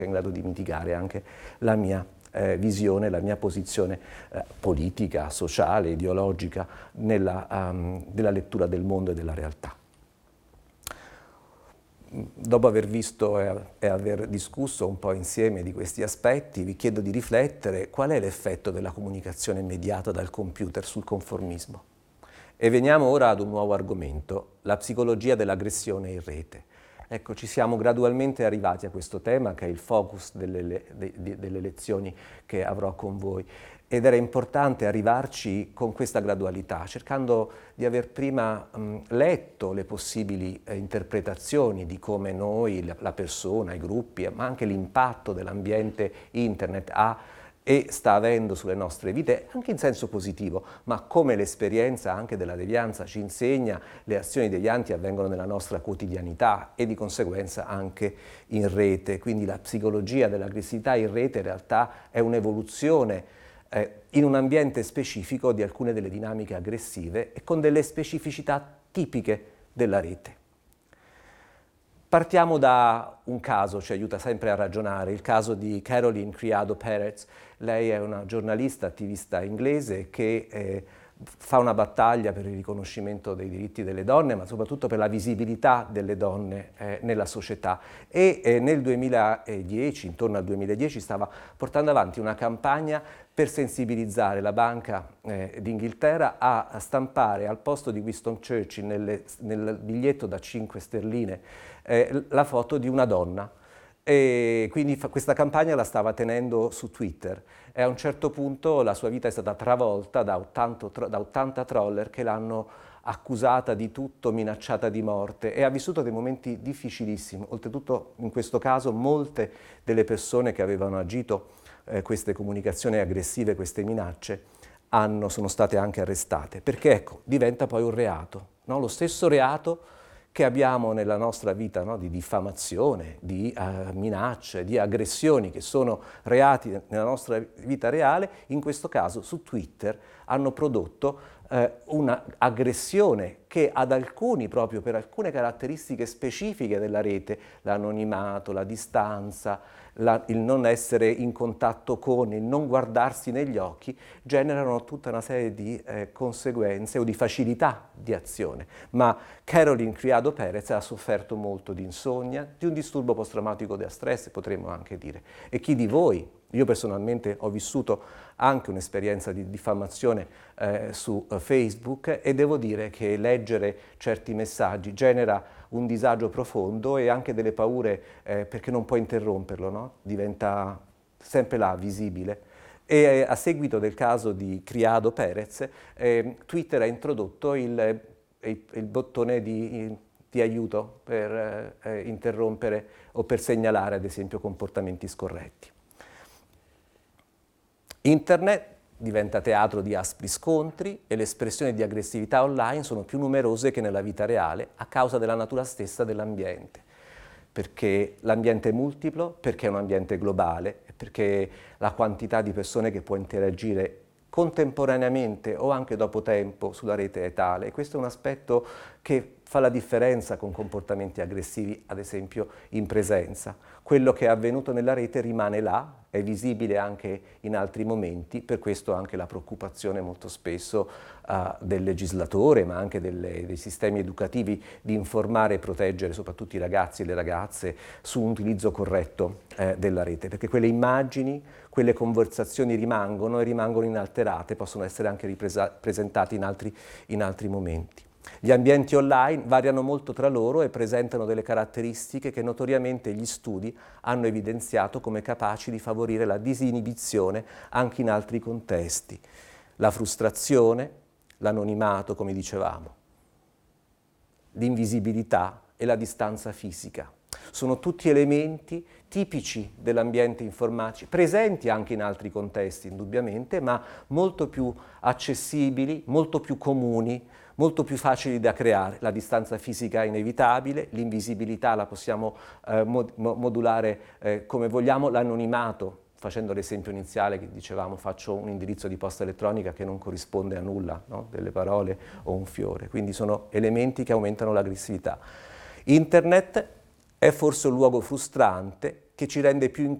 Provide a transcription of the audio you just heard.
in grado di mitigare anche la mia visione, la mia posizione politica, sociale, ideologica nella lettura del mondo e della realtà. Dopo aver visto e aver discusso un po' insieme di questi aspetti, vi chiedo di riflettere qual è l'effetto della comunicazione mediata dal computer sul conformismo. E veniamo ora ad un nuovo argomento, la psicologia dell'aggressione in rete. Ecco, ci siamo gradualmente arrivati a questo tema, che è il focus delle lezioni che avrò con voi. Ed era importante arrivarci con questa gradualità, cercando di aver prima letto le possibili interpretazioni di come noi, la persona, i gruppi, ma anche l'impatto dell'ambiente internet ha e sta avendo sulle nostre vite, anche in senso positivo, ma come l'esperienza anche della devianza ci insegna, le azioni devianti avvengono nella nostra quotidianità e di conseguenza anche in rete. Quindi la psicologia dell'aggressività in rete in realtà è un'evoluzione in un ambiente specifico di alcune delle dinamiche aggressive e con delle specificità tipiche della rete. Partiamo da un caso, ci aiuta sempre a ragionare, il caso di Caroline Criado Perez. Lei è una giornalista, attivista inglese che fa una battaglia per il riconoscimento dei diritti delle donne, ma soprattutto per la visibilità delle donne nella società. E nel 2010, intorno al 2010, stava portando avanti una campagna per sensibilizzare la Banca d'Inghilterra a stampare al posto di Winston Churchill nel biglietto da 5 sterline la foto di una donna. E quindi questa campagna la stava tenendo su Twitter e a un certo punto la sua vita è stata travolta da 80 troller che l'hanno accusata di tutto, minacciata di morte e ha vissuto dei momenti difficilissimi. Oltretutto in questo caso molte delle persone che avevano agito queste comunicazioni aggressive, queste minacce, sono state anche arrestate, perché ecco, diventa poi un reato, no? Lo stesso reato che abbiamo nella nostra vita, no? Di diffamazione, di minacce, di aggressioni che sono reati nella nostra vita reale, in questo caso su Twitter hanno prodotto un'aggressione che ad alcuni, proprio per alcune caratteristiche specifiche della rete, l'anonimato, la distanza, il non essere in contatto con, il non guardarsi negli occhi, generano tutta una serie di conseguenze o di facilità di azione. Ma Caroline Criado Perez ha sofferto molto di insonnia, di un disturbo post-traumatico da stress, potremmo anche dire. E chi di voi? Io personalmente ho vissuto anche un'esperienza di diffamazione su Facebook e devo dire che leggere certi messaggi genera un disagio profondo e anche delle paure perché non puoi interromperlo, no? Diventa sempre là, visibile. E a seguito del caso di Criado Perez, Twitter ha introdotto il bottone di aiuto per interrompere o per segnalare ad esempio comportamenti scorretti. Internet diventa teatro di aspri scontri e le espressioni di aggressività online sono più numerose che nella vita reale a causa della natura stessa dell'ambiente. Perché l'ambiente è multiplo, perché è un ambiente globale, perché la quantità di persone che può interagire contemporaneamente o anche dopo tempo sulla rete è tale. E questo è un aspetto che fa la differenza con comportamenti aggressivi, ad esempio in presenza. Quello che è avvenuto nella rete rimane là, è visibile anche in altri momenti, per questo anche la preoccupazione molto spesso del legislatore, ma anche dei sistemi educativi di informare e proteggere soprattutto i ragazzi e le ragazze su un utilizzo corretto della rete, perché quelle immagini, quelle conversazioni rimangono e rimangono inalterate, possono essere anche ripresentate in altri momenti. Gli ambienti online variano molto tra loro e presentano delle caratteristiche che notoriamente gli studi hanno evidenziato come capaci di favorire la disinibizione anche in altri contesti. La frustrazione, l'anonimato, come dicevamo, l'invisibilità e la distanza fisica. Sono tutti elementi tipici dell'ambiente informatico, presenti anche in altri contesti indubbiamente, ma molto più accessibili, molto più comuni, molto più facili da creare. La distanza fisica è inevitabile, l'invisibilità la possiamo modulare come vogliamo, l'anonimato, facendo l'esempio iniziale che dicevamo, faccio un indirizzo di posta elettronica che non corrisponde a nulla, no? Delle parole o un fiore, quindi sono elementi che aumentano l'aggressività. Internet è forse un luogo frustrante che ci rende più